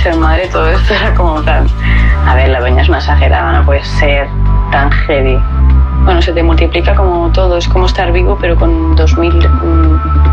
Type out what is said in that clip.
ser madre, todo esto era como tan... A ver, la peña es una exagerada, no puede ser tan heavy. Bueno, se te multiplica como todo, es como estar vivo, pero con 2000